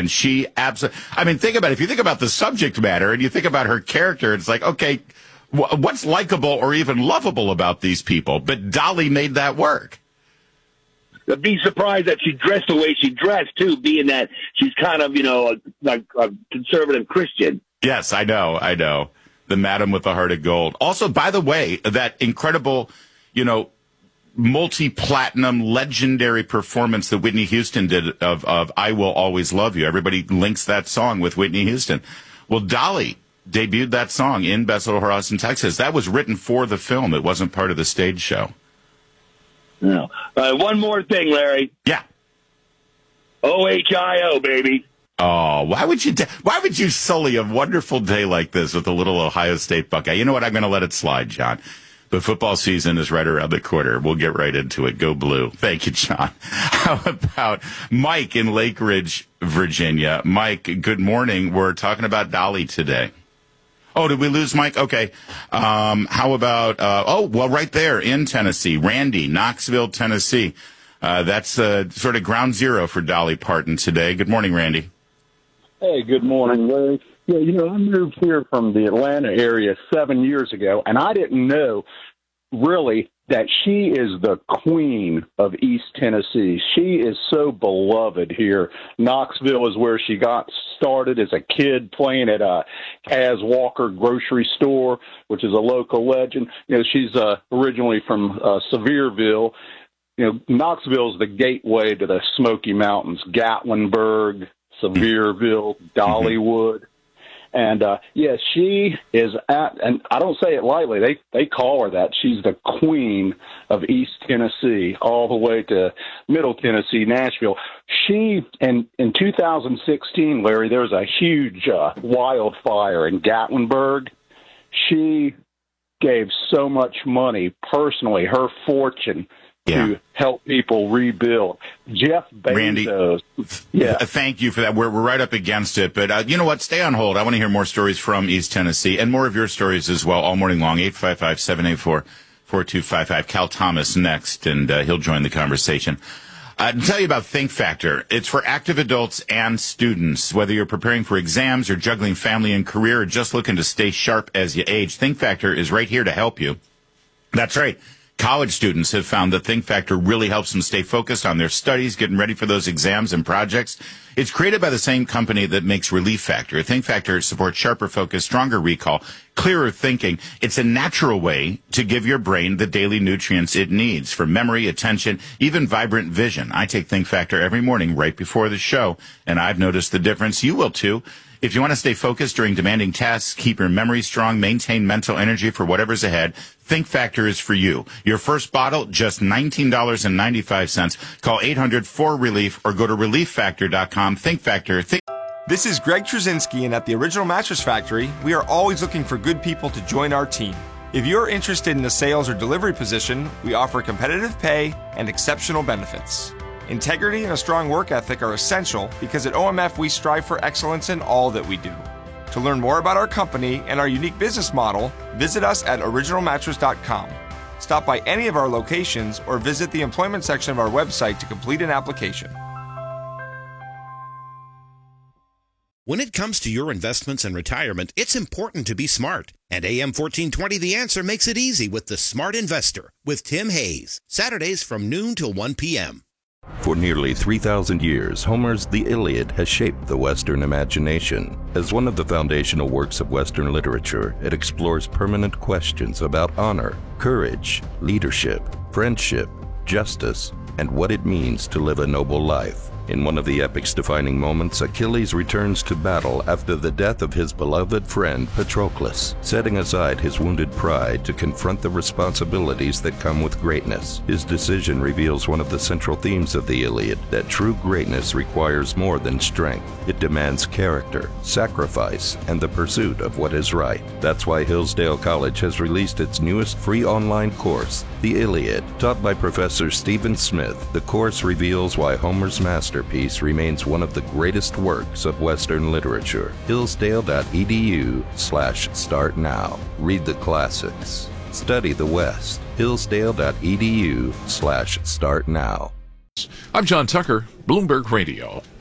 And she absolutely, I mean, think about it. If you think about the subject matter and you think about her character, it's like, okay, what's likable or even lovable about these people? But Dolly made that work. I'd be surprised that she dressed the way she dressed, too, being that she's kind of, like a conservative Christian. Yes, I know. The Madam with the Heart of Gold. Also, by the way, that incredible, multi-platinum, legendary performance that Whitney Houston did of I Will Always Love You. Everybody links that song with Whitney Houston. Well, Dolly debuted that song in Best Little House in Texas. That was written for the film. It wasn't part of the stage show. No. One more thing, Larry. Yeah. OHIO, baby. Oh, why would you sully a wonderful day like this with a little Ohio State Buckeye? You know what? I'm going to let it slide, John. The football season is right around the corner. We'll get right into it. Go Blue. Thank you, John. How about Mike in Lake Ridge, Virginia? Mike, good morning. We're talking about Dolly today. Oh, did we lose Mike? Okay. How about, right there in Tennessee. Randy, Knoxville, Tennessee. That's sort of ground zero for Dolly Parton today. Good morning, Randy. Hey, good morning, Larry. Yeah, I moved here from the Atlanta area 7 years ago, and I didn't know really that she is the queen of East Tennessee. She is so beloved here. Knoxville is where she got started as a kid playing at a Kaz Walker grocery store, which is a local legend. She's originally from Sevierville. Knoxville is the gateway to the Smoky Mountains, Gatlinburg, Sevierville, Dollywood. And, she is and I don't say it lightly, they call her that. She's the queen of East Tennessee, all the way to Middle Tennessee, Nashville. She, in 2016, Larry, there was a huge wildfire in Gatlinburg. She gave so much money, personally, her fortune, to help people rebuild. Jeff Bezos. Randy, thank you for that. We're right up against it. But you know what? Stay on hold. I want to hear more stories from East Tennessee and more of your stories as well all morning long. 855-784-4255. Cal Thomas next, and he'll join the conversation. To tell you about Think Factor. It's for active adults and students. Whether you're preparing for exams or juggling family and career or just looking to stay sharp as you age, Think Factor is right here to help you. That's right. College students have found that Think Factor really helps them stay focused on their studies, getting ready for those exams and projects. It's created by the same company that makes Relief Factor. Think Factor supports sharper focus, stronger recall, clearer thinking. It's a natural way to give your brain the daily nutrients it needs for memory, attention, even vibrant vision. I take Think Factor every morning right before the show, and I've noticed the difference. You will too. If you want to stay focused during demanding tasks, keep your memory strong, maintain mental energy for whatever's ahead, Think Factor is for you. Your first bottle, just $19.95. Call 800-4RELIEF or go to ReliefFactor.com. Think Factor. This is Greg Trzynski, and at the Original Mattress Factory, we are always looking for good people to join our team. If you're interested in a sales or delivery position, we offer competitive pay and exceptional benefits. Integrity and a strong work ethic are essential because at OMF we strive for excellence in all that we do. To learn more about our company and our unique business model, visit us at originalmattress.com. Stop by any of our locations or visit the employment section of our website to complete an application. When it comes to your investments and retirement, it's important to be smart. And AM 1420 The Answer makes it easy with The Smart Investor with Tim Hayes. Saturdays from noon till 1 p.m. For nearly 3,000 years, Homer's The Iliad has shaped the Western imagination. As one of the foundational works of Western literature, it explores permanent questions about honor, courage, leadership, friendship, justice, and what it means to live a noble life. In one of the epic's defining moments, Achilles returns to battle after the death of his beloved friend Patroclus, setting aside his wounded pride to confront the responsibilities that come with greatness. His decision reveals one of the central themes of the Iliad, that true greatness requires more than strength. It demands character, sacrifice, and the pursuit of what is right. That's why Hillsdale College has released its newest free online course, The Iliad. Taught by Professor Stephen Smith, the course reveals why Homer's masterpiece remains one of the greatest works of Western literature. Hillsdale.edu/start now. Read the classics. Study the West. Hillsdale.edu/start now. I'm John Tucker, Bloomberg Radio.